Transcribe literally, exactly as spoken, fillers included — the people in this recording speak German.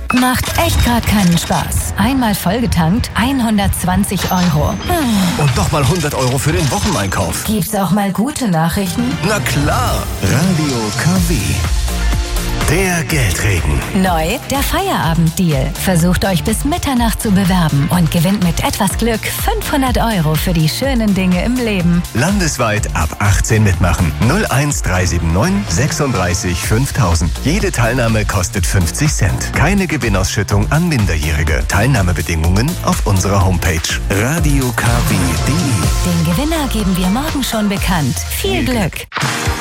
Macht echt gerade keinen Spaß. Einmal vollgetankt, hundertzwanzig Euro. Hm. Und nochmal hundert Euro für den Wocheneinkauf. Gibt's auch mal gute Nachrichten? Na klar, Radio K W. Der Geldregen. Neu, der Feierabenddeal. Versucht euch bis Mitternacht zu bewerben und gewinnt mit etwas Glück fünfhundert Euro für die schönen Dinge im Leben. Landesweit ab achtzehn mitmachen. null eins drei sieben neun sechsunddreißig fünftausend. Jede Teilnahme kostet fünfzig Cent. Keine Gewinnausschüttung an Minderjährige. Teilnahmebedingungen auf unserer Homepage radio k w punkt d e. Den Gewinner geben wir morgen schon bekannt. Viel Glück!